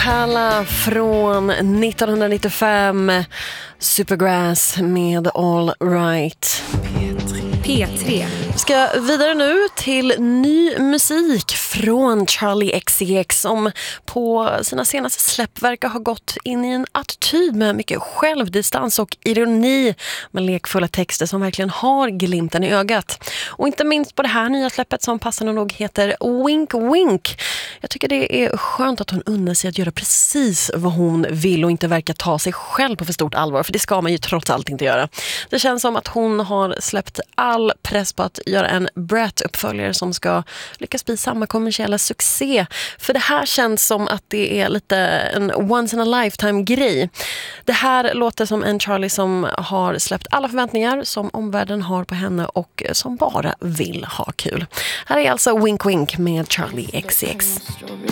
pärla från 1995, Supergrass med All Right. P3. Ska vidare nu till ny musik från Charli XCX som på sina senaste släpp verkar ha gått in i en attityd med mycket självdistans och ironi med lekfulla texter som verkligen har glimten i ögat. Och inte minst på det här nya släppet som passande nog heter Wink Wink. Jag tycker det är skönt att hon unnar sig att göra precis vad hon vill och inte verkar ta sig själv på för stort allvar, för det ska man ju trots allt inte göra. Det känns som att hon har släppt all press på att göra en Brat-uppföljare som ska lyckas bli samma kommersiella succé. För det här känns som att det är lite en once in a lifetime grej. Det här låter som en Charli som har släppt alla förväntningar som omvärlden har på henne och som bara vill ha kul. Här är alltså Wink Wink med Charli XCX.